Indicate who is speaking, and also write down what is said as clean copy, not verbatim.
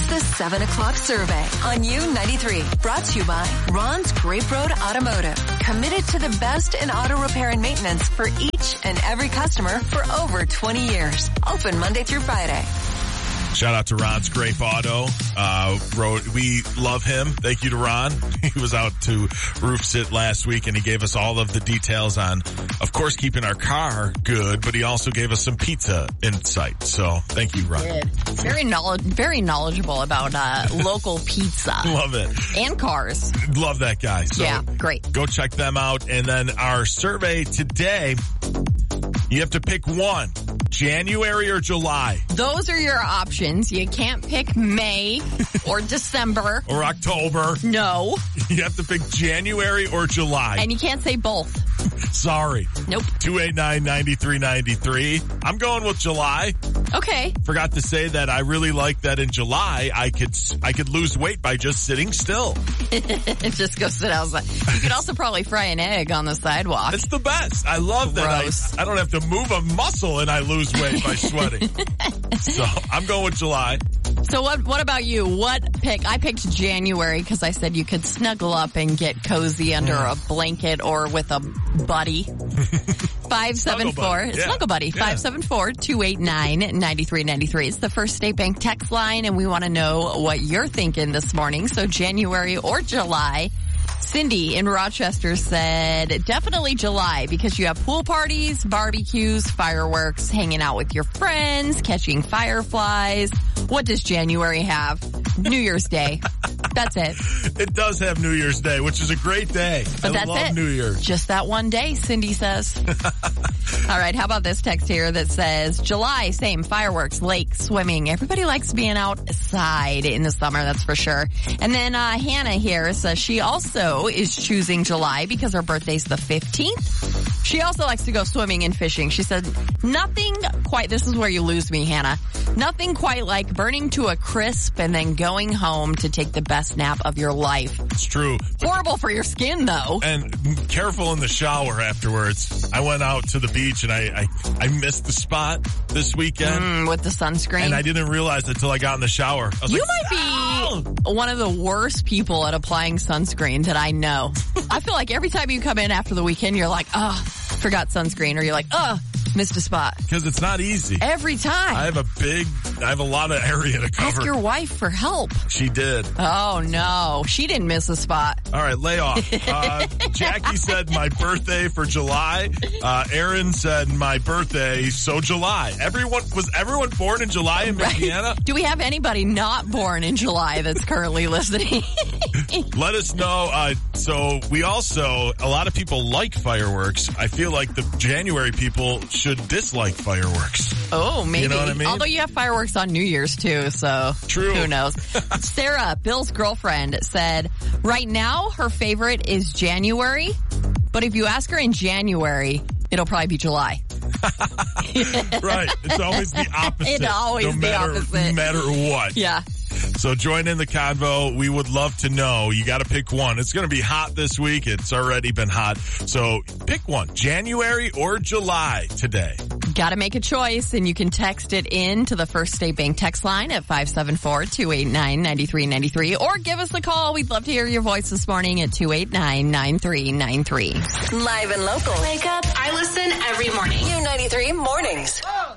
Speaker 1: the 7 o'clock survey on U93. Brought to you by Ron's Grape Road Automotive. Committed to the best in auto repair and maintenance for each and every customer for over 20 years. Open Monday through Friday.
Speaker 2: Shout out to Ron's Grape Auto. We love him. Thank you to Ron. He was out to roof sit last week and he gave us all of the details on, of course, keeping our car good, but he also gave us some pizza insight. So thank you, Ron.
Speaker 3: Very knowledgeable about local pizza.
Speaker 2: Love it.
Speaker 3: And cars.
Speaker 2: Love that guy. So
Speaker 3: yeah, great.
Speaker 2: Go check them out. And then our survey today, you have to pick one. January or July?
Speaker 3: Those are your options. You can't pick May or December.
Speaker 2: Or October.
Speaker 3: No.
Speaker 2: You have to pick January or July.
Speaker 3: And you can't say both.
Speaker 2: Sorry.
Speaker 3: Nope.
Speaker 2: 289-9393. I'm going with July.
Speaker 3: Okay.
Speaker 2: Forgot to say that I really like that in July I could lose weight by just sitting still.
Speaker 3: Just go sit outside. You could also probably fry an egg on the sidewalk.
Speaker 2: It's the best. I love that. I don't have to move a muscle and I lose weight by sweating. So I'm going with July.
Speaker 3: So what about you? What pick? I picked January because I said you could snuggle up and get cozy under a blanket or with a buddy. 574 Snuggle Buddy. 574-289-9393. It's the First State Bank text line, and we want to know what you're thinking this morning. So January or July. Cindy in Rochester said definitely July because you have pool parties, barbecues, fireworks, hanging out with your friends, catching fireflies. What does January have? New Year's Day. That's it.
Speaker 2: It does have New Year's Day, which is a great day.
Speaker 3: But that's
Speaker 2: love
Speaker 3: it.
Speaker 2: New Year's.
Speaker 3: Just that one day, Cindy says. All right, how about this text here that says, July, same, fireworks, lake, swimming. Everybody likes being outside in the summer, that's for sure. And then Hannah here says she also is choosing July because her birthday's the 15th. She also likes to go swimming and fishing. She said, nothing quite, this is where you lose me, Hannah. Nothing quite like burning to a crisp and then going home to take the best nap of your life.
Speaker 2: It's true.
Speaker 3: Horrible for your skin, though.
Speaker 2: And careful in the shower afterwards. I went out to the beach and I missed the spot this weekend.
Speaker 3: With the sunscreen.
Speaker 2: And I didn't realize it until I got in the shower. I was
Speaker 3: you
Speaker 2: like,
Speaker 3: might be one of the worst people at applying sunscreen that I know. I feel like every time you come in after the weekend, you're like, forgot sunscreen. Or you're like, missed a spot.
Speaker 2: Because it's not easy.
Speaker 3: Every time.
Speaker 2: I have a lot of area to cover.
Speaker 3: Ask your wife for help.
Speaker 2: She did.
Speaker 3: Oh, no. She didn't miss a spot.
Speaker 2: All right, lay off. Jackie said my birthday for July. Aaron said my birthday, so July. Was everyone born in July in Indiana?
Speaker 3: Do we have anybody not born in July that's currently listening?
Speaker 2: Let us know. So we also, a lot of people like fireworks. I feel like the January people should dislike fireworks.
Speaker 3: Oh, maybe.
Speaker 2: You know what I mean?
Speaker 3: Although you have fireworks on New Year's too, so
Speaker 2: true.
Speaker 3: Who knows? Sarah, Bill's girlfriend, said right now her favorite is January, but if you ask her in January, it'll probably be July.
Speaker 2: Right. It's always the opposite.
Speaker 3: It's always the opposite.
Speaker 2: No matter what.
Speaker 3: Yeah.
Speaker 2: So join in the convo. We would love to know. You got to pick one. It's going to be hot this week. It's already been hot. So pick one, January or July today.
Speaker 3: Got to make a choice, and you can text it in to the First State Bank text line at 574-289-9393, or give us a call. We'd love to hear your voice this morning at 289-9393.
Speaker 1: Live and local.
Speaker 4: Wake up. I listen every morning.
Speaker 1: U93 Mornings.